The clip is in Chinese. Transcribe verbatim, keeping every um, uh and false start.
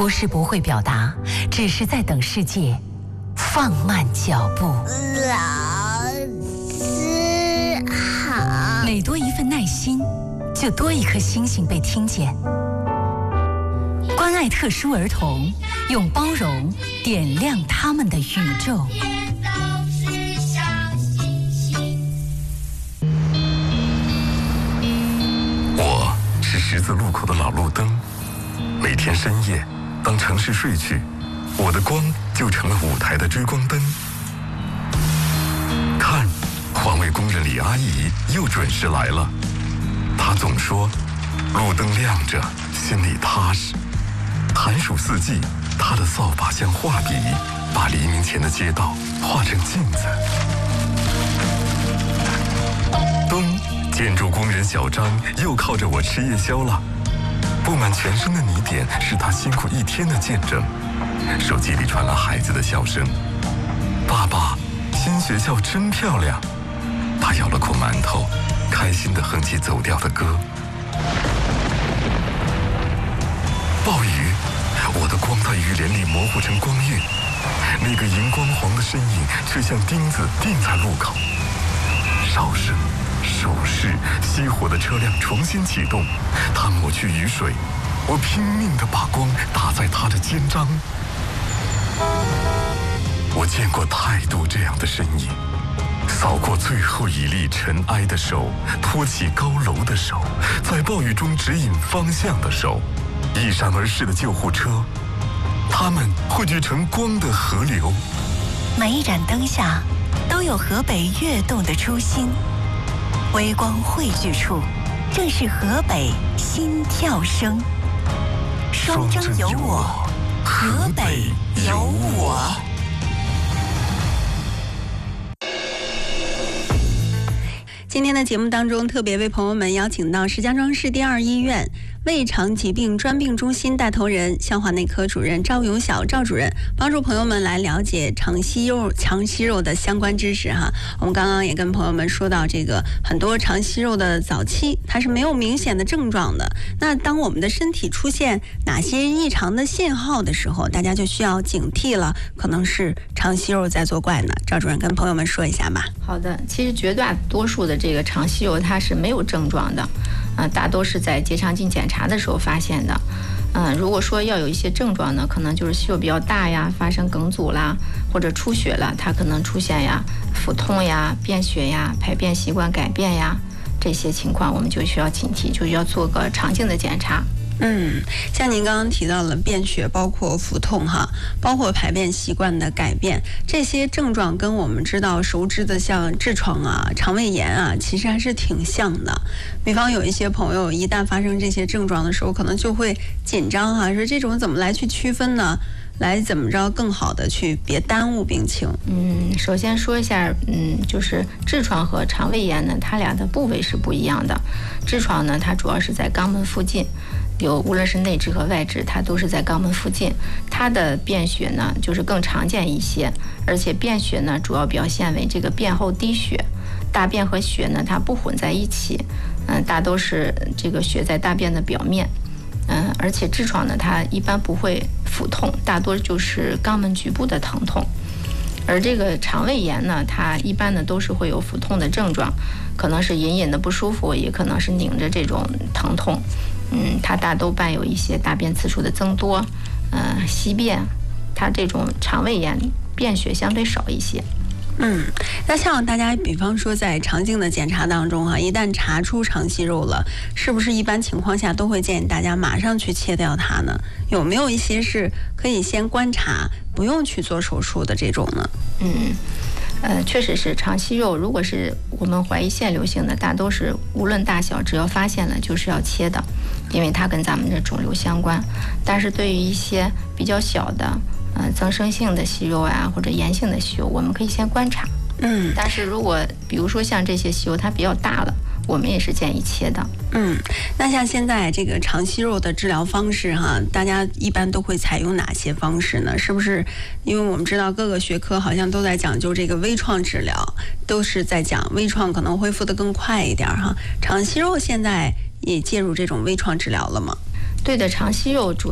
不是不会表达，只是在等世界放慢脚步。 老师好。 每多一份耐心，就多一颗星星被听见。关爱特殊儿童，用包容点亮他们的宇宙。 我是十字路口的老路灯，每天深夜，当城市睡去，我的光就成了舞台的追光灯。看，环卫工人李阿姨又准时来了。她总说，路灯亮着，心里踏实。寒暑四季，她的扫把像画笔，把黎明前的街道画成镜子。冬，建筑工人小张又靠着我吃夜宵了。布满全身的泥点是他辛苦一天的见证。手机里传来孩子的笑声：“爸爸，新学校真漂亮。”他咬了口馒头，开心地哼起走调的歌。暴雨，我的光在雨帘里模糊成光晕，那个荧光黄的身影却像钉子钉在路口。哨声、手势，熄火的车辆重新启动，他抹去雨水，我拼命地把光打在他的肩章。我见过太多这样的身影，扫过最后一粒尘埃的手，托起高楼的手，在暴雨中指引方向的手，一闪而逝的救护车，它们汇聚成光的河流。 每一盏灯下都有河北跃动的初心，微光汇聚处，正是河北心跳声。双征有我，河北有我。 今天的节目当中，特别为朋友们邀请到石家庄市第二医院胃肠疾病专病中心带头人、消化内科主任赵永晓赵主任，帮助朋友们来了解肠息肉、肠息肉的相关知识哈。我们刚刚也跟朋友们说到，这个很多肠息肉的早期它是没有明显的症状的。那当我们的身体出现哪些异常的信号的时候，大家就需要警惕了，可能是肠息肉在作怪呢。赵主任跟朋友们说一下吧。 好的，其实绝大多数的这个肠息肉它是没有症状的。呃，大多是在结肠镜检查的时候发现的。嗯、呃，如果说要有一些症状呢，可能就是息肉比较大呀，发生梗阻啦，或者出血了，它可能出现呀腹痛呀、便血呀、排便习惯改变呀，这些情况我们就需要警惕，就要做个肠镜的检查。 嗯，像您刚刚提到了便血，包括腹痛哈，包括排便习惯的改变，这些症状跟我们知道熟知的像痔疮啊、肠胃炎啊，其实还是挺像的。比方有一些朋友一旦发生这些症状的时候，可能就会紧张哈、啊，说这种怎么来去区分呢？来怎么着更好的去别耽误病情？ 嗯，首先说一下，嗯，就是痔疮和肠胃炎呢，它俩的部位是不一样的。痔疮呢，它主要是在肛门附近。有无论是内痔和外痔，它都是在肛门附近。它的便血呢，就是更常见一些，而且便血呢，主要表现为这个便后滴血，大便和血呢，它不混在一起，嗯、呃，大都是这个血在大便的表面，嗯、呃，而且痔疮呢，它一般不会腹痛，大多就是肛门局部的疼痛。而这个肠胃炎呢，它一般呢都是会有腹痛的症状，可能是隐隐的不舒服，也可能是拧着这种疼痛。嗯，它大都伴有一些大便次数的增多，呃，稀便，它这种肠胃炎便血相对少一些。 嗯，那像大家比方说在肠镜的检查当中哈、啊，一旦查出肠息肉了，是不是一般情况下都会建议大家马上去切掉它呢？有没有一些是可以先观察，不用去做手术的这种呢？ 嗯。呃，确实是肠息肉，如果是我们怀疑腺瘤性的，大都是无论大小，只要发现了就是要切的，因为它跟咱们的肿瘤相关。但是对于一些比较小的，呃，增生性的息肉啊，或者炎性的息肉，我们可以先观察。 嗯， 但是如果比如说像这些息肉它比较大了，我们也是建议切的。 嗯，那像现在这个肠息肉的治疗方式哈，大家一般都会采用哪些方式呢？是不是因为我们知道各个学科好像都在讲究这个微创治疗，都是在讲微创可能恢复得更快一点哈。肠息肉现在也介入这种微创治疗了吗？ 对的，肠息肉主